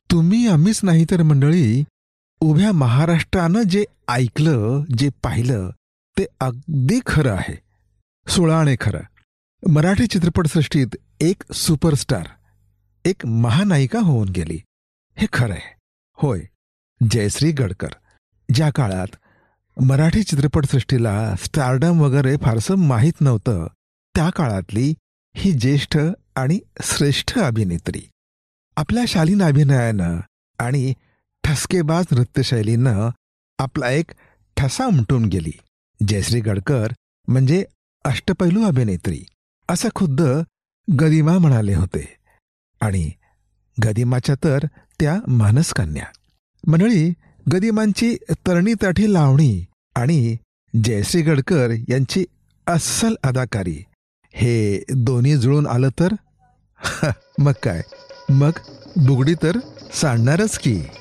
तुम्ही आम्हीच नाही तर मंडळी, उभ्या महाराष्ट्रानं जे ऐकलं, जे पाहिलं ते अगदी खरं आहे. सुळाणे खरं. मराठी चित्रपटसृष्टीत एक सुपरस्टार, एक महानायिका होऊन गेली. हे खरं आहे. होय, जयश्री गडकर. ज्या काळात मराठी चित्रपटसृष्टीला स्टारडम वगैरे फारसं माहीत नव्हतं, त्या काळातली ही ज्येष्ठ आणि श्रेष्ठ अभिनेत्री. आपल्या शालीन अभिनयानं आणि ठसकेबाज नृत्यशैलीनं आपला एक ठसा उमटून गेली. जयश्री गडकर म्हणजे अष्टपैलू अभिनेत्री असं खुद्द गदिमा म्हणाले होते. आणि गदिमाच्या तर त्या मानसकन्या. मंडळी, गदिमांची तरणीताठी लावणी आणि जयश्री गडकर यांची अस्सल अदाकारी हे दोन्ही जुळून आलं तर मग काय, मग बुगडी तर सांडणारच की.